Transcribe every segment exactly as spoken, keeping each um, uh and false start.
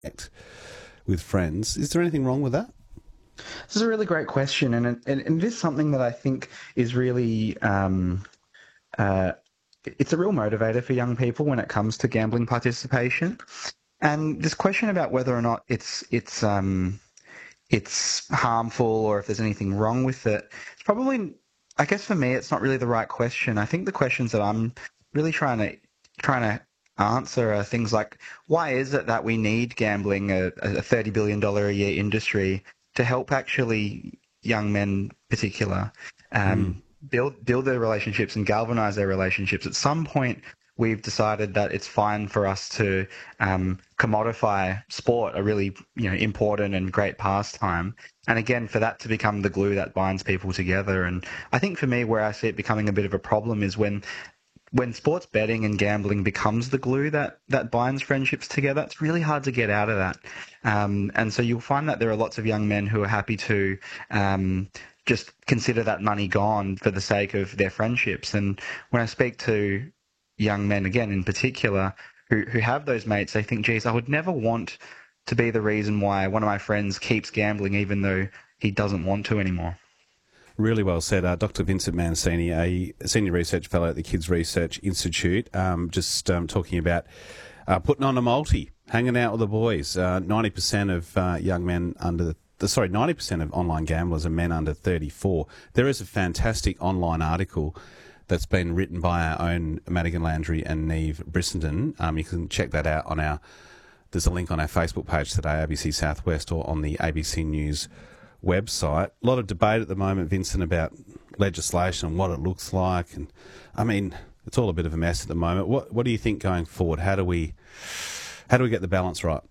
with friends. Is there anything wrong with that? This is a really great question, and and, and it is something that I think is really um, uh, it's a real motivator for young people when it comes to gambling participation. And this question about whether or not it's it's um, it's harmful or if there's anything wrong with it, it's probably, I guess for me, it's not really the right question. I think the questions that I'm really trying to trying to answer are things like, why is it that we need gambling, a, a thirty billion dollars a year industry, to help actually young men in particular um, mm. build build their relationships and galvanize their relationships? At some point, we've decided that it's fine for us to um, commodify sport, a really you know important and great pastime, and again for that to become the glue that binds people together. And I think for me, where I see it becoming a bit of a problem is when when sports betting and gambling becomes the glue that, that binds friendships together. It's really hard to get out of that. Um, and so you'll find that there are lots of young men who are happy to um, just consider that money gone for the sake of their friendships. And when I speak to young men, again, in particular, who, who have those mates, they think, geez, I would never want to be the reason why one of my friends keeps gambling even though he doesn't want to anymore. Really well said. Uh, Doctor Vincent Mancini, a Senior Research Fellow at the Kids Research Institute, um, just um, talking about uh, putting on a multi, hanging out with the boys. Uh, ninety percent of uh, young men under the, sorry, ninety percent of online gamblers are men under thirty-four. There is a fantastic online article that's been written by our own Madigan Landry and Neve Brissenden. Um, you can check that out on our, there's a link on our Facebook page today, A B C Southwest, or on the A B C News website. A lot of debate at the moment, Vincent, about legislation and what it looks like, and I mean, it's all a bit of a mess at the moment. What what do you think going forward? How do we how do we get the balance right?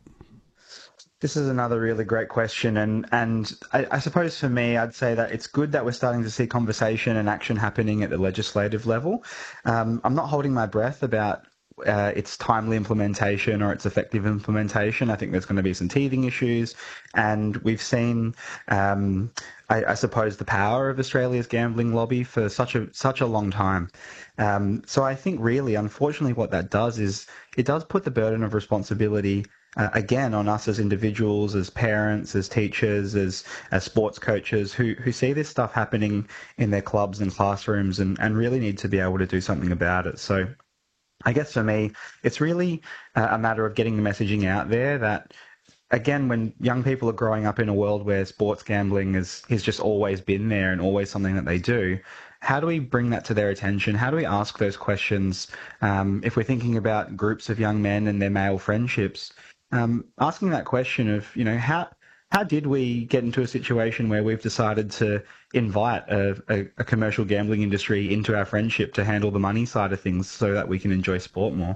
This is another really great question, and and I, I suppose for me, I'd say that it's good that we're starting to see conversation and action happening at the legislative level. Um, I'm not holding my breath about Uh, its timely implementation or its effective implementation. I think there's going to be some teething issues, and we've seen, um, I, I suppose, the power of Australia's gambling lobby for such a such a long time. Um, so I think really, unfortunately, what that does is it does put the burden of responsibility uh, again on us as individuals, as parents, as teachers, as as sports coaches who who see this stuff happening in their clubs and classrooms, and, and really need to be able to do something about it. So I guess for me, it's really a matter of getting the messaging out there that, again, when young people are growing up in a world where sports gambling is, has just always been there and always something that they do, how do we bring that to their attention? How do we ask those questions? Um, if we're thinking about groups of young men and their male friendships, um, asking that question of, you know, how how did we get into a situation where we've decided to invite a, a, a commercial gambling industry into our friendship to handle the money side of things so that we can enjoy sport more?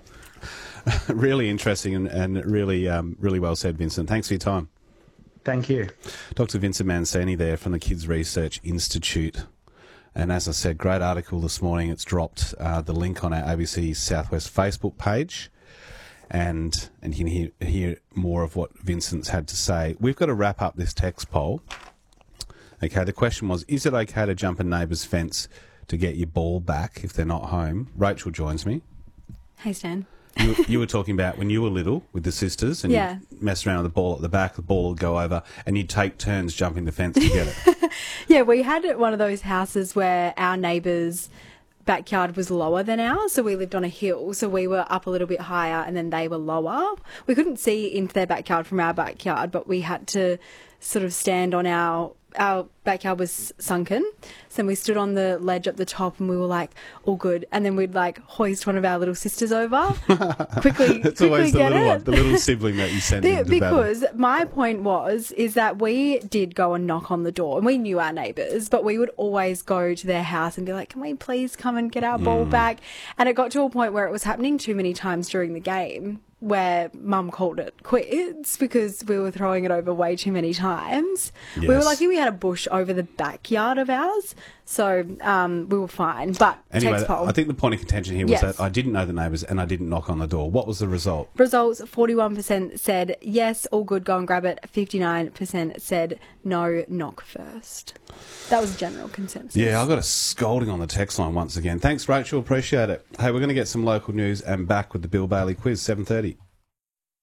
Really interesting and, and really um, really well said, Vincent. Thanks for your time. Thank you. Doctor Vincent Mancini there from the Kids Research Institute. And as I said, great article this morning. It's dropped uh, the link on our A B C Southwest Facebook page. And and you can hear, hear more of what Vincent's had to say. We've got to wrap up this text poll. Okay, the question was, is it okay to jump a neighbour's fence to get your ball back if they're not home? Rachel joins me. Hey, Stan. You, you were talking about when you were little with the sisters and yeah. you messed around with the ball at the back, the ball would go over and you'd take turns jumping the fence to get it. Yeah, we had one of those houses where our neighbours' backyard was lower than ours, so we lived on a hill, so we were up a little bit higher and then they were lower. We couldn't see into their backyard from our backyard, but we had to sort of stand on our our backyard was sunken, so we stood on the ledge at the top and we were like, all good, and then we'd like hoist one of our little sisters over quickly. It's quickly always the get little it. one, the little sibling that you send Be- into because battle. My point was is that we did go and knock on the door, and we knew our neighbours, but we would always go to their house and be like, can we please come and get our mm. ball back? And it got to a point where it was happening too many times during the game where Mum called it quits because we were throwing it over way too many times. Yes. We were lucky we had a bush over the backyard of ours, so um, we were fine. But anyway, text poll. I think the point of contention here was yes. that I didn't know the neighbours and I didn't knock on the door. What was the result? Results, forty-one percent said yes, all good, go and grab it. fifty-nine percent said no, knock first. That was general consensus. Yeah, I got a scolding on the text line once again. Thanks, Rachel. Appreciate it. Hey, we're going to get some local news and back with the Bill Bailey quiz, seven thirty.